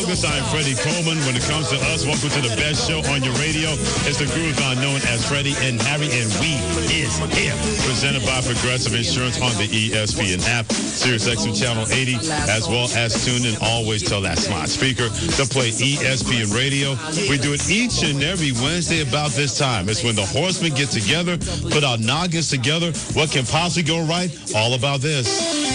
August. I am Freddie Coleman. When it comes to us, welcome to the best show on your radio. It's the Groove-thon known as Freddie and Harry, and we is here. Presented by Progressive Insurance on the ESPN app, Sirius XM Channel 80, as well as tune in. Always tell that smart speaker to play ESPN Radio. We do it each and every Wednesday about this time. It's when the horsemen get together, put our noggins together. What can possibly go right? All about this.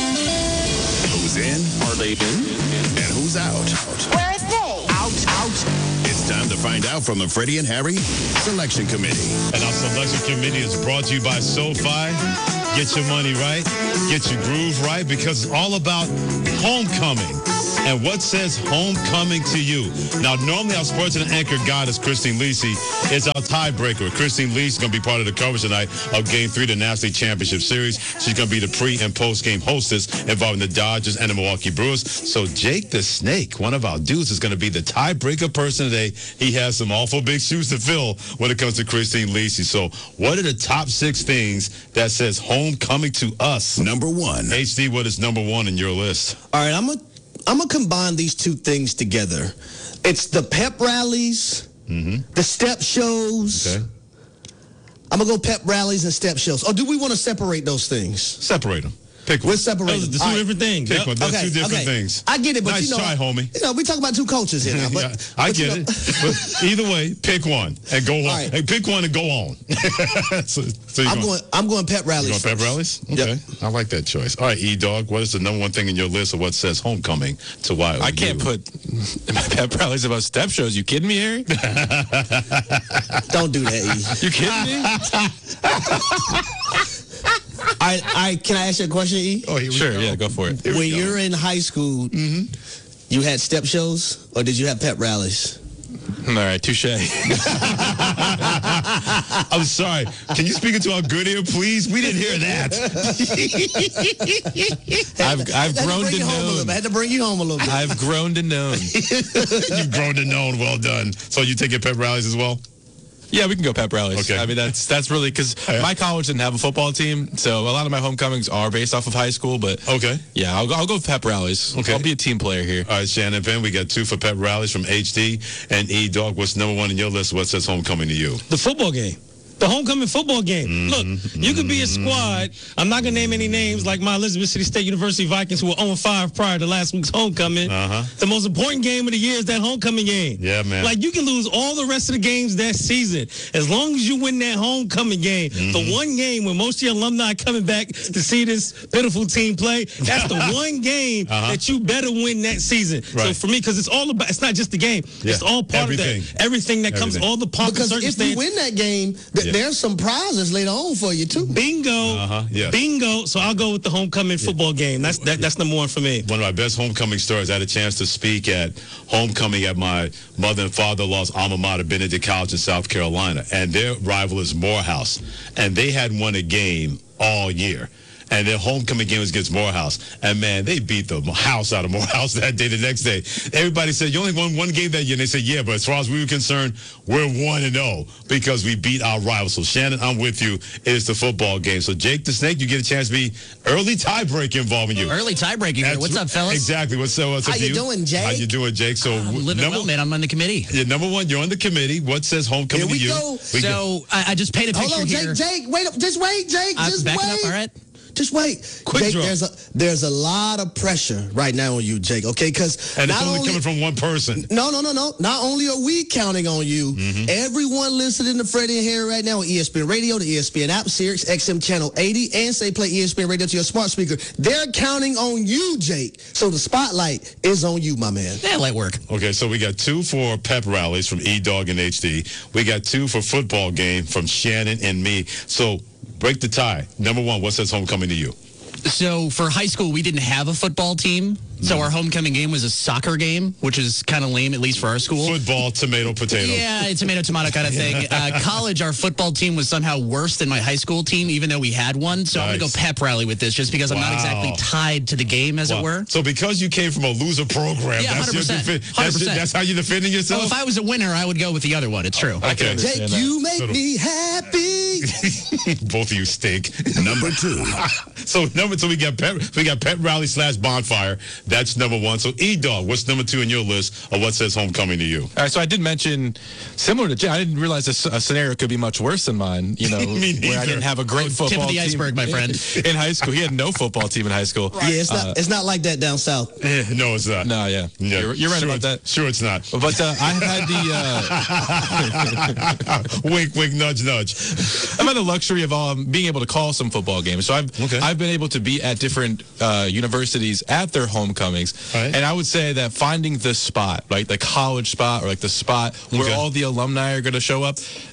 Who's in? Are they in? And who's out? Where are they? Out. It's time to find out from the Freddie and Harry Selection Committee. And our selection committee is brought to you by SoFi. Get your money right. Get your groove right, because it's all about homecoming. And what says homecoming to you? Now, normally our sports and anchor goddess, Christine Lisi, is our tiebreaker. Christine Lisi is going to be part of the coverage tonight of Game 3 of the National League Championship Series. She's going to be the pre- and post-game hostess involving the Dodgers and the Milwaukee Brewers. So Jake the Snake, one of our dudes, is going to be the tiebreaker person today. He has some awful big shoes to fill when it comes to Christine Lisi. So what are the top 6 things that says homecoming to us? Number 1. HD, what is number 1 in your list? All right, I'm gonna combine these two things together. It's the pep rallies, the step shows. Okay. I'm gonna go pep rallies and step shows. Or do we want to separate those things? Separate them. Pick one. We'll separate them. Those are All two right. different things. Pick one. That's Okay, two different okay. things. I get it, but Nice try, homie. we talk about two cultures here now. But, Yeah, I but, you get know, it. But either way, pick one and go on. right. Hey, pick one and go on. so I'm going pep rallies. You going pep rallies? Okay. Yep. I like that choice. All right, E-Dog, what is the number 1 thing in your list of what says homecoming to YOU? I can't put pep rallies about step shows. You kidding me, Harry? Don't do that, E. You kidding me? Can I ask you a question, E? Oh, here we Sure, go. yeah, go for it. Here we When go. you're in high school, you had step shows, or did you have pep rallies? All right, touche. I'm sorry. Can you speak into our good ear, please? We didn't hear that. I've grown to I know. had to bring you home a little bit. I've grown to know. You've grown to known. Well done. So you take your pep rallies as well? Yeah, we can go pep rallies. Okay. I mean, that's really because my college didn't have a football team, so a lot of my homecomings are based off of high school. But Okay. yeah, I'll go with pep rallies. Okay. I'll be a team player here. All right, Shannon Penn, we got 2 for pep rallies from HD. And E-Dog, what's number 1 in your list? What says homecoming to you? The football game. The homecoming football game. Look, you could be a squad. I'm not going to name any names like my Elizabeth City State University Vikings, who were 0-5 prior to last week's homecoming. The most important game of the year is that homecoming game. Yeah, man. Like, you can lose all the rest of the games that season. As long as you win that homecoming game, the one game when most of your alumni are coming back to see this pitiful team play, that's the one game that you better win that season. So Right. for me, because it's all about, it's not just the game. Yeah. It's all part Everything. of that. Everything that comes, Everything. all the pomp and Because if circumstance. you win that game, there's some prizes later on for you too. Bingo. Yes. Bingo. So I'll go with the homecoming football game. That's number 1 for me. One of my best homecoming stories, I had a chance to speak at homecoming at my mother and father-in-law's alma mater, Benedict College in South Carolina. And their rival is Morehouse. And they hadn't won a game all year. And their homecoming game was against Morehouse. And, man, they beat the house out of Morehouse that day. The next day, everybody said, you only won one game that year. And they said, yeah, but as far as we were concerned, we're 1-0 because we beat our rivals. So, Shannon, I'm with you. It is the football game. So, Jake the Snake, you get a chance to be early tiebreak involving you. Early tiebreaking here. That's What's up, fellas? Exactly. What's up How to you doing, Jake? How you doing, Jake? So, I'm living well, man. I'm on the committee. Yeah, number 1, you're on the committee. What says homecoming Here we to you? go. So I just paint a picture Hold on, here. Jake, wait up. Just wait, Jake. I'm Just backing wait. up, all right? Just wait. Quick Jake, draw. there's a lot of pressure right now on you, Jake, okay? Because And it's not only only coming from one person. No. Not only are we counting on you, everyone listening to Freddie and Harry right now on ESPN Radio, the ESPN app, Sirius XM Channel 80, and say play ESPN Radio to your smart speaker. They're counting on you, Jake. So the spotlight is on you, my man. Yeah, light work. Okay, so we got 2 for pep rallies from E-Dog and HD. We got 2 for football game from Shannon and me. So break the tie. Number 1, what says homecoming to you? So for high school, we didn't have a football team. So our homecoming game was a soccer game, which is kind of lame, at least for our school. Football, tomato, potato. Yeah, tomato kind of thing. College, our football team was somehow worse than my high school team, even though we had one. So I'm going to Nice. go pep rally with this, just because I'm not exactly tied to the game, as it were. So because you came from a loser program, Yeah, that's, 100%. that's how you're defending yourself? Oh, if I was a winner, I would go with the other one. It's true. Okay. Jake, you make me happy. Both of you stink. Number 2. So we got pep rally / bonfire. That's number one. So, E-Dog, what's number 2 in your list of what says homecoming to you? All right, so I did mention, similar to Jay, I didn't realize a scenario could be much worse than mine, Me where I neither. didn't have a great football Tip of the team iceberg, my friend. in high school. He had no football team in high school. Yeah, it's not like that down south. No, it's not. No, yeah. No. You're right Sure about that. Sure, it's not. But I had the Wink, wink, nudge, nudge. I've had the luxury of being able to call some football games. So I've been able to be at different universities at their homecomings, Right. and I would say that finding the spot, like the college spot or like the spot where Okay. all the alumni are going to show up,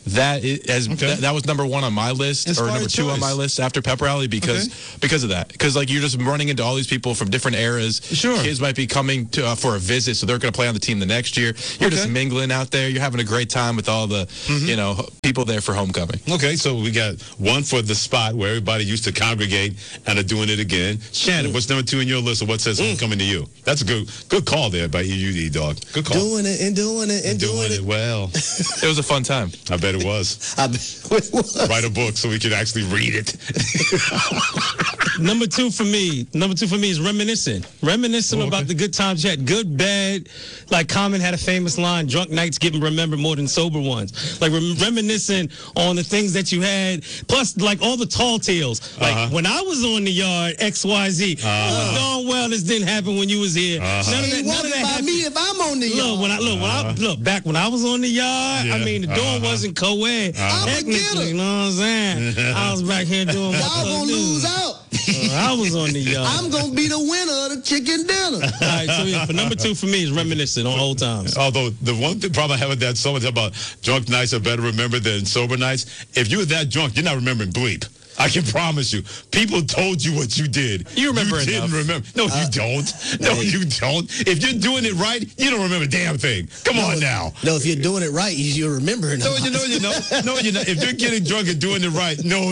that was number 1 on my list, or Inspired number 2 on choice. my list after Pep Rally because of that. Because like you're just running into all these people from different eras. Sure. Kids might be coming to for a visit, so they're going to play on the team the next year. You're just mingling out there. You're having a great time with all the people there for homecoming. Okay, so we got 1 for the spot where everybody used to congregate and are doing it again. Shannon, what's number 2 in your list of what says homecoming to you? That's a good call there by you, E-Dog. Good call. Doing it and doing it and doing it. well. It was a fun time. I bet it was. Write a book so we could actually read it. Number two for me is reminiscing. Reminiscing about the good times you had, good, bad. Like Common had a famous line: "Drunk nights get remembered more than sober ones." Like reminiscing on the things that you had, plus like all the tall tales. Like when I was on the yard, XYZ. Darn well this didn't happen when you was here. None of Ain't that walking by happened. me if I'm on the yard. Back when I was on the yard, Yeah. I mean the door wasn't co-ed. I'm a Technically, getter. you know what I'm saying? I was back here doing my Y'all gonna lose out. I was on the yard. I'm gonna be the winner of the chicken dinner. All right, so yeah, for number two for me is reminiscing on old times. Although the one thing problem I have with that song is about drunk nights are better remembered than sober nights. If you're that drunk, you're not remembering bleep. I can promise you. People told you what you did. You remember You didn't enough. remember. No, you don't. No, you don't. If you're doing it right, you don't remember a damn thing. Come on now. No, if you're doing it right, you're remembering. No, you know. No, you're not. If you're getting drunk and doing it right, no.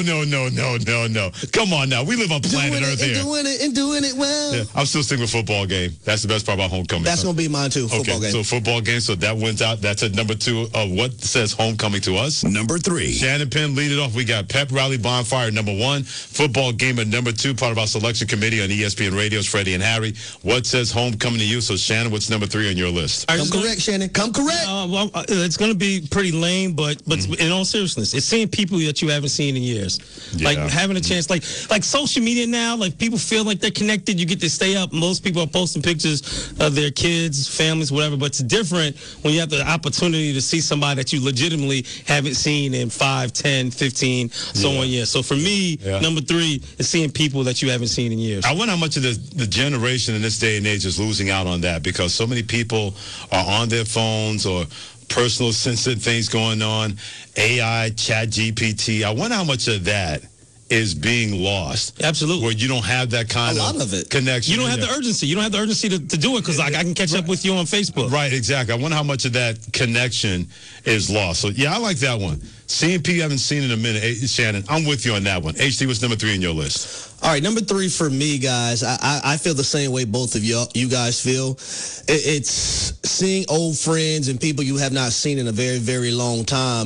Come on now. We live on planet doing Earth it and here. doing it well. Yeah, I'm still sticking with football game. That's the best part about homecoming. That's gonna be mine too. Football game. So football game. So that wins out. That's at number 2 of what says homecoming to us. Number 3. Shannon Penn lead it off. We got Pep Rally Bonfire number 1. Football game at number 2. Part of our selection committee on ESPN Radio's Freddie and Harry. What says homecoming to you? So Shannon, what's number 3 on your list? Come correct, Shannon. Come correct. Well, it's going to be pretty lame, but in all seriousness, it's seeing people that you haven't seen in years. Yeah. Like having a chance, like social media now, like people feel like they're connected. You get to stay up. Most people are posting pictures of their kids, families, whatever, but it's different when you have the opportunity to see somebody that you legitimately haven't seen in 5, 10, 15, so on years. So for me, number 3 is seeing people that you haven't seen in years. I wonder how much of the generation in this day and age is losing out on that because so many people are on their phones or personal sensitive things going on, AI, Chat GPT. I wonder how much of that is being lost. Absolutely. Where you don't have that kind A lot of it. connection. You don't have the urgency. You don't have the urgency to do it because I can catch up with you on Facebook. Right, exactly. I wonder how much of that connection is lost. So, yeah, I like that one. Seeing people you haven't seen in a minute. Shannon, I'm with you on that one. HT, what's number 3 on your list? All right, number 3 for me, guys. I feel the same way both of you guys feel. It's seeing old friends and people you have not seen in a very, very long time.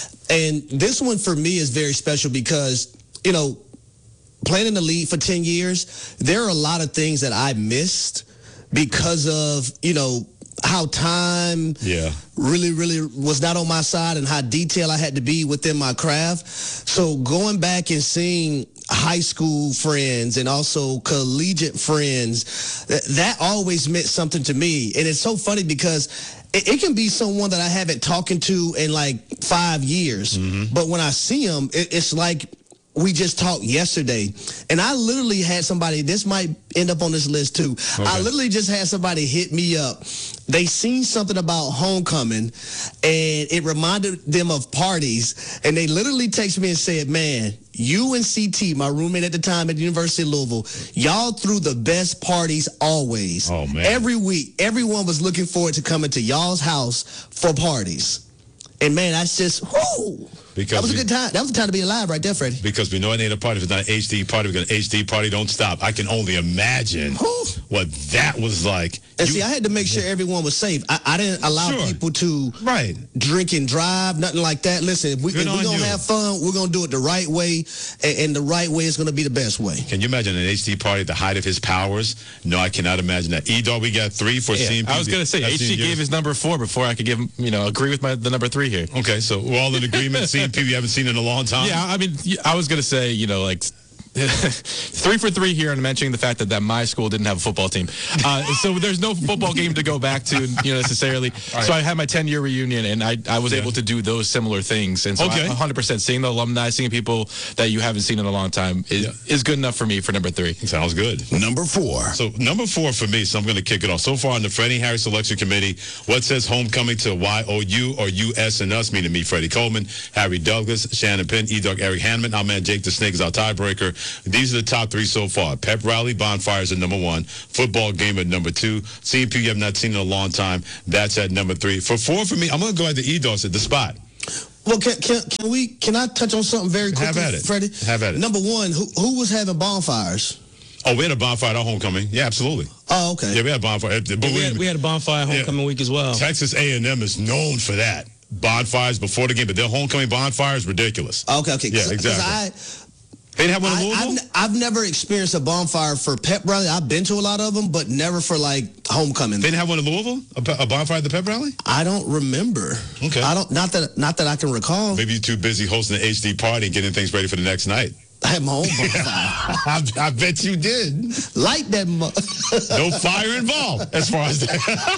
And this one for me is very special because, you know, playing in the league for 10 years, there are a lot of things that I missed because of, you know, how time really was not on my side and how detailed I had to be within my craft. So going back and seeing high school friends and also collegiate friends, that always meant something to me. And it's so funny because it can be someone that I haven't talked to in like 5 years. But when I see them, it's like we just talked yesterday. And I literally had somebody, this might end up on this list too. Okay. I literally just had somebody hit me up. They seen something about homecoming and it reminded them of parties. And they literally texted me and said, man, you and CT, my roommate at the time at the University of Louisville, y'all threw the best parties always. Oh, man. Every week, everyone was looking forward to coming to y'all's house for parties. And man, that's just, whoo. Because that was a good time. That was the time to be alive right there, Freddie. Because we know it ain't a party. If it's not an HD party, we're going to HD party. Don't stop. I can only imagine what that was like. And see, I had to make sure everyone was safe. I didn't allow people to drink and drive, nothing like that. Listen, if we're going to have fun, we're going to do it the right way, and the right way is going to be the best way. Can you imagine an HD party at the height of his powers? No, I cannot imagine that. E-Dog, we got 3 for CMP. I was going to say, HD gave his number 4 before I could give him, agree with the number 3 here. Okay, so we're all in agreement. CMP, we haven't seen in a long time. Yeah, I mean, I was going to say, 3 for 3 here, and mentioning the fact that my school didn't have a football team. So there's no football game to go back to, necessarily. Right. So I had my 10-year reunion, and I was able to do those similar things. And so 100% seeing the alumni, seeing people that you haven't seen in a long time is good enough for me for number 3. Sounds good. Number 4. So number 4 for me, so I'm going to kick it off. So far on the Freddie and Harry Selection Committee, what says homecoming to YOU or US and us, meaning me, Freddie Coleman, Harry Douglas, Shannon Penn, E-Dog, Eric Hanneman, our man Jake the Snake is our tiebreaker. These are the top 3 so far. Pep rally, bonfires at number 1. Football game at number 2. CMP you have not seen in a long time. That's at number 3. For 4 for me, I'm going to go at the E-Dogs at the spot. Well, can I touch on something very quickly, Have at it. Freddie? Have at it. Number 1, who was having bonfires? Oh, we had a bonfire at our homecoming. Yeah, absolutely. Oh, okay. Yeah, we had a bonfire. We had a bonfire homecoming week as well. Texas A&M is known for that. Bonfires before the game, but their homecoming bonfire is ridiculous. Okay. Yeah, exactly. They didn't have one in Louisville? I've never experienced a bonfire for pep rally. I've been to a lot of them, but never for homecoming. They didn't have one in Louisville? A bonfire at the pep rally? I don't remember. Okay. Not that I can recall. Maybe you're too busy hosting an HD party and getting things ready for the next night. I had my own bonfire. I bet you did. Light that no fire involved as far as that.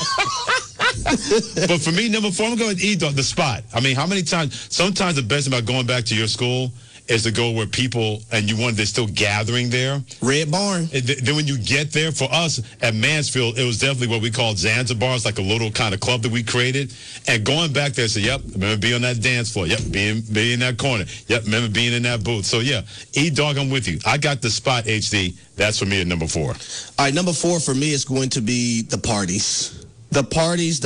But for me, number 4, I'm going to E-Dog, the spot. I mean, how many times? Sometimes the best about going back to your school is to go where people, and they're still gathering there. Red Barn. Then when you get there, for us at Mansfield, it was definitely what we called Zanzibar. It's like a little kind of club that we created. And going back there, say, yep, remember being on that dance floor. Yep, being in that corner. Yep, remember being in that booth. So, yeah, E-Dog, I'm with you. I got the spot, HD. That's for me at number 4. All right, number 4 for me is going to be the parties. The parties.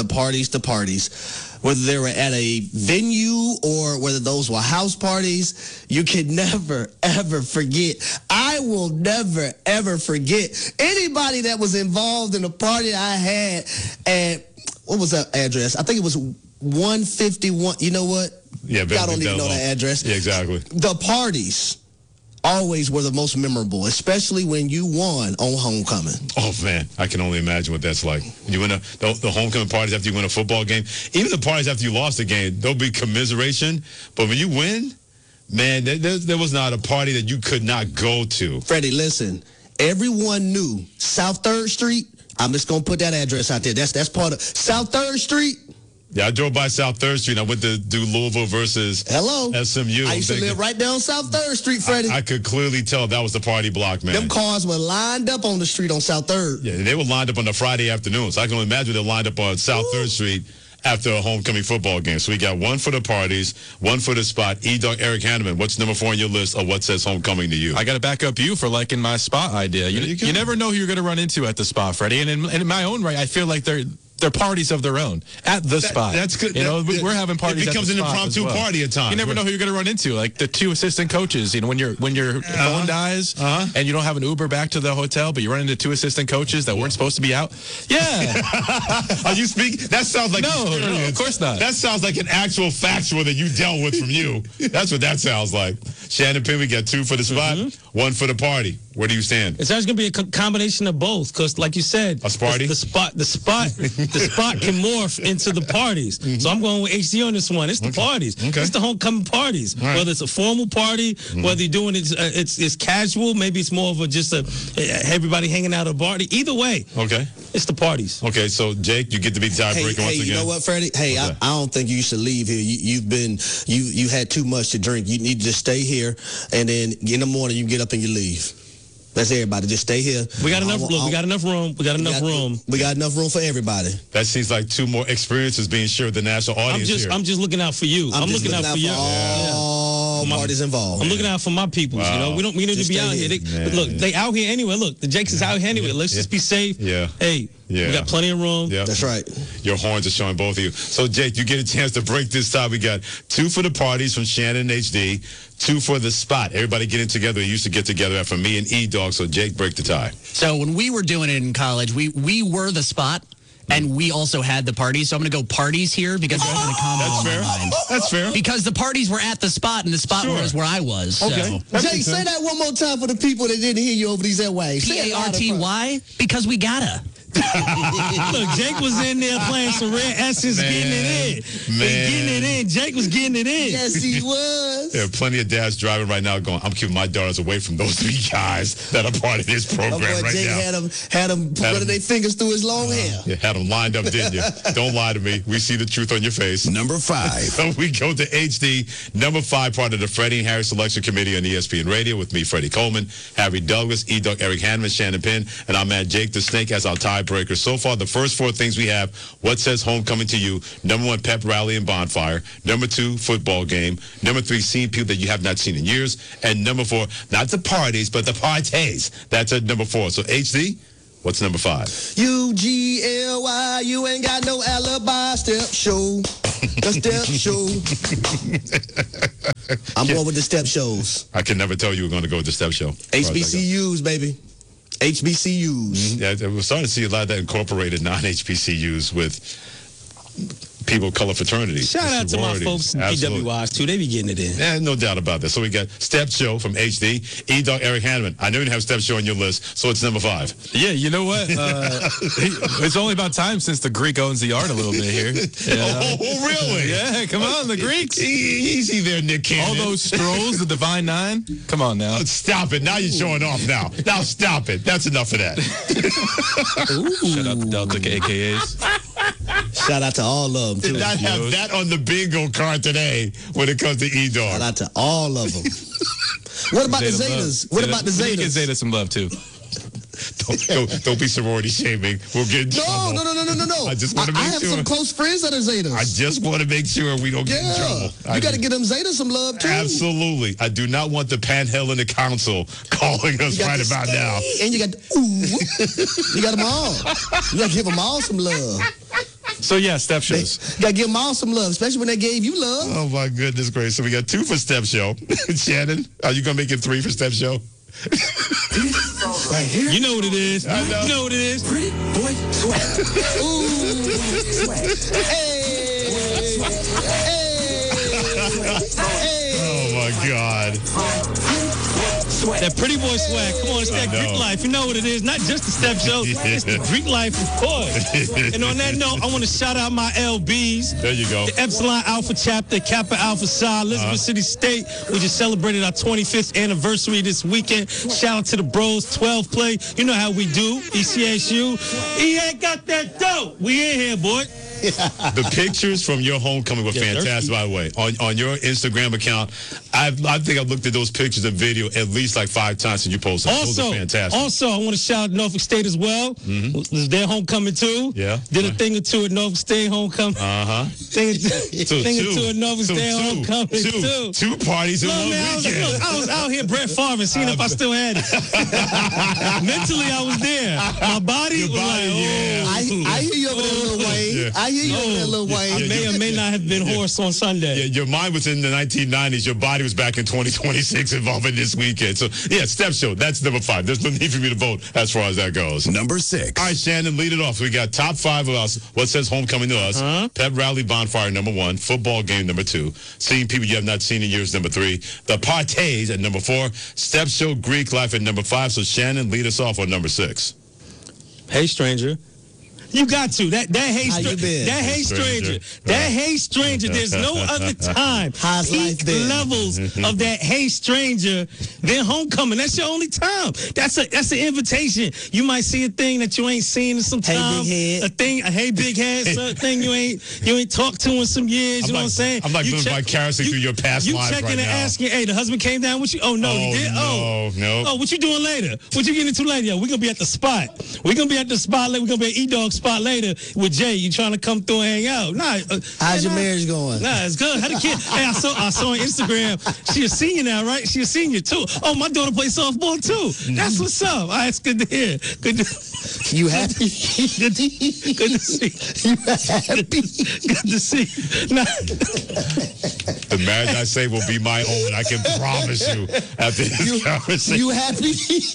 Whether they were at a venue or whether those were house parties, you can never, ever forget. I will never, ever forget anybody that was involved in a party I had at, what was that address? I think it was 151. You know what? Yeah, I don't even know that address. Yeah, exactly. The parties always were the most memorable, especially when you won on homecoming. Oh, man, I can only imagine what that's like. You win the homecoming parties after you win a football game. Even the parties after you lost a game, there'll be commiseration. But when you win, man, there was not a party that you could not go to. Freddie, listen, everyone knew South 3rd Street. I'm just going to put that address out there. That's part of South 3rd Street. Yeah, I drove by South 3rd Street. I went to do Louisville versus SMU. I used to live right down South 3rd Street, Freddie. I could clearly tell that was the party block, man. Them cars were lined up on the street on South 3rd. Yeah, they were lined up on a Friday afternoon. So I can only imagine they're lined up on South 3rd Street after a homecoming football game. So we got 1 for the parties, 1 for the spot. E-Dog, Eric Hanneman, what's number 4 on your list of what says homecoming to you? I got to back up you for liking my spot idea. You never know who you're going to run into at the spot, Freddie. And in my own right, I feel like they're parties of their own at the spot. That's good. We're having parties. It becomes an impromptu party at times. You never know who you're going to run into. Like the 2 assistant coaches. When your phone dies and you don't have an Uber back to the hotel, but you run into 2 assistant coaches that weren't supposed to be out. Yeah. Are you speaking? That sounds like no, of course not. That sounds like an actual factual that you dealt with from you. That's what that sounds like. Shannon Penn, we got 2 for the spot, 1 for the party. Where do you stand? It's actually going to be a combination of both, because, like you said, a party. The spot can morph into the parties. So I'm going with HD on this one. It's the parties. Okay. It's the homecoming parties. Right. Whether it's a formal party, whether you're doing it, it's casual. Maybe it's more of everybody hanging out at a party. Either way, it's the parties. Okay, so Jake, you get to be the tiebreaker once again. You know what, Freddie? Hey, I don't think you should leave here. You had too much to drink. You need to just stay here, and then in the morning you get up and you leave. That's everybody. Just stay here. We got enough. We got enough room. We got enough room. We got enough room for everybody. That seems like 2 more experiences being shared with the national audience here. I'm just looking out for you. I'm looking out for you. All all parties involved. I'm looking out for my people. You know, we need Just to be stay out here. here. Look, they out here anyway. Look, the Jakes is out here anyway. Let's just be safe. Yeah. Hey, Yeah. we got plenty of room. Yeah. That's right. Your horns are showing, both of you. So, Jake, you get a chance to break this tie. We got 2 for the parties from Shannon and HD, 2 for the spot. Everybody getting together. We used to get together after me and E-Dog. So, Jake, break the tie. So when we were doing it in college, we were the spot, and we also had the parties. So I'm going to go parties here because there's a comment That's on fair. my mind. That's fair. Because the parties were at the spot, and the spot Sure. was where I was. Okay. So. Jake, say that one more time for the people that didn't hear you over these airwaves. Say it louder, bro. P-A-R-T-Y? Because we gotta. Look, Jake was in there playing some Red Essence, getting it in. Getting it in. Jake was getting it in. Yes, he was. There are plenty of dads driving right now going, I'm keeping my daughters away from those 3 guys that are part of this My program boy right Jake now. had them running their fingers through his long hair. You had them lined up, didn't you? Don't lie to me. We see the truth on your face. Number 5. So we go to HD, number 5, part of the Freddie and Harry Selection Committee on ESPN Radio with me, Freddie Coleman, Harry Douglas, E-Dog, Eric Hanman, Shannon Penn, and our man Jake the Snake as our tiebreaker. So far, the first 4 things we have: what says homecoming to you? Number 1, pep rally and bonfire. Number 2, football game. Number 3, seeing people that you have not seen in years. And number 4, not the parties, but the parties. That's at number 4. So HD, what's number 5? U-G-L-Y, you ain't got no alibi. Step show. The step show. I'm going with the step shows. I can never tell you we're going to go with the step show. HBCUs, baby. HBCUs. Yeah, we're starting to see a lot of that incorporated non-HBCUs with people of color fraternities. Shout out to my sororities. folks in Absolutely. PWIs, too. They be getting it in. Yeah, no doubt about that. So we got Step Show from HD, E-Dog, Eric Hanman. I know you didn't have Step Show on your list, so it's number 5. Yeah, you know what? It's only about time since the Greek owns the art a little bit here. Yeah. Oh, really? Yeah, come on, the Greeks. Easy there, Nick Cannon. All those strolls, the Divine Nine. Come on now. Stop it. Now you're showing off now. Now stop it. That's enough of that. Shout out the Delta AKAs. Shout out to all of them, Did too. not have that on the bingo card today when it comes to Shout E-Dog. out to all of them. What about the Zetas? What about the You give Zetas? Zeta some love too. Don't be sorority shaming. We'll get in trouble. No. I just want to I make have sure. some close friends that are Zetas. I just want to make sure we don't get in yeah. trouble. You got to give them Zetas some love, too. Absolutely. I do not want the Panhellenic Council calling us You got right the about now. And you got the ooh. You got them all. You got to give them all some love. So yeah, step shows. You got to give them all some love, especially when they gave you love. Oh, my goodness gracious. So we got 2 for Step Show. Shannon, are you going to make it 3 for Step Show? Right here. You know what it is. I know. You know what it is. Pretty boy swag. Oh, my God. That pretty boy swag. Come on, it's that I know. Greek life. You know what it is. Not just the step show. It's the Greek life, of course. And on that note, I want to shout out my LBs. There you go. The Epsilon Alpha Chapter, Kappa Alpha Psi, Elizabeth City State. We just celebrated our 25th anniversary this weekend. Shout out to the bros, 12 play. You know how we do. ECSU. He ain't got that dough. We in here, boy. The pictures from your homecoming were Yeah, fantastic, by the way. On your Instagram account, I think I've looked at those pictures and video at least like 5 times since you posted. Those are fantastic. Also, I want to shout out Norfolk State as well. This is their homecoming too. Yeah. Did a thing or two at Norfolk State homecoming. Thing or two at Norfolk State homecoming too. 2 parties in Look, one man, weekend. I was out here Brett Favre seeing if I still had it. Mentally, I was there. My body was like, yeah. I hear you over there, Lil Wayne. Yeah. I hear you over there, Lil Wayne. I may or may not have been hoarse on Sunday. Yeah, your mind was in the 1990s. Your body was back in 2026 involving this weekend. So, yeah, Step Show. That's number 5. There's no need for me to vote as far as that goes. Number 6. All right, Shannon, lead it off. We got top 5 of us. What says homecoming to us? Pep rally bonfire, number 1. Football game, number 2. Seeing people you have not seen in years, number 3. The parties at number 4. Step Show, Greek life at number 5. So, Shannon, lead us off on number 6. Hey, stranger. You got to. That hey How you been? That hey stranger. That hey stranger. There's no other time. How's life Peak been? levels of that hey stranger than homecoming. That's your only time. That's an invitation. You might see a thing that you ain't seen in some time. Hey, big head. A hey big head, something you ain't talked to in some years. You know what I'm saying? I'm like You living vicariously through your past You lives checking right and now. asking, hey, the husband came down with you? Oh no, he did. No. Oh, what you doing later? What you getting into later? Yo, we're gonna be at the spot. We're gonna be at the spot. We're gonna be at E-Dog spot later with Jay. You trying to come through and hang out? Nah. How's your marriage going? Nah, it's good. How the kid? Hey, I saw on Instagram. She a senior now, right? She a senior too. Oh, my daughter plays softball too. That's what's up. All right, it's good to hear. Good to. You happy? Good to see. You happy? Good to see. Nah. The marriage I say will be my own. I can promise you after this conversation. You happy?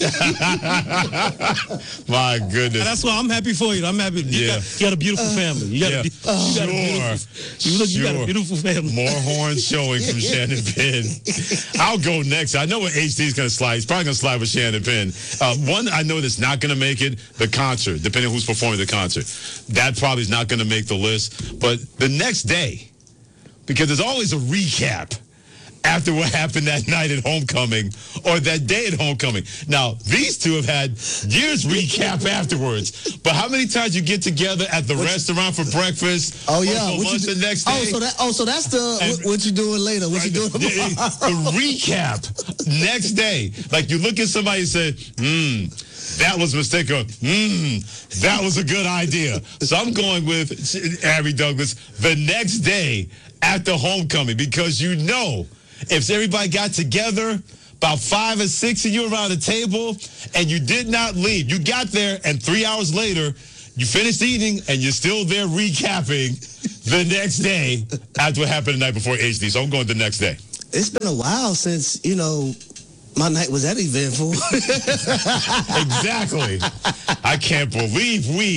My goodness. That's why I'm happy for you. I'm happy. You got a beautiful family. You got a beautiful family. More horns showing from Shannon Penn. I'll go next. I know where HD's going to slide. He's probably going to slide with Shannon Penn. One I know that's not going to make it, the concert, depending on who's performing the concert. That probably is not going to make the list. But the next day, because there's always a recap after what happened that night at homecoming or that day at homecoming. Now, these two have had years recap afterwards. But how many times you get together at the restaurant for breakfast? Oh, yeah. Or for lunch the next day? So that's what you doing later. What you doing tomorrow? The recap next day. Like you look at somebody and say, that was a mistake, or that was a good idea. So I'm going with Harry Douglas the next day after homecoming, because you know if everybody got together, about 5 or 6 of you around the table, and you did not leave. You got there, and 3 hours later, you finished eating, and you're still there recapping the next day after what happened the night before HD. So I'm going the next day. It's been a while since, my night was that eventful. Exactly. I can't believe we ...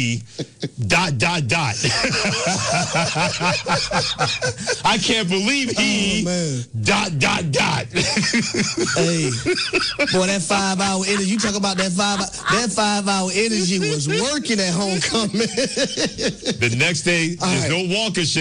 I can't believe he ... Hey, boy, that 5-hour energy. You talk about that 5-hour energy was working at homecoming. The next day, there's no Walker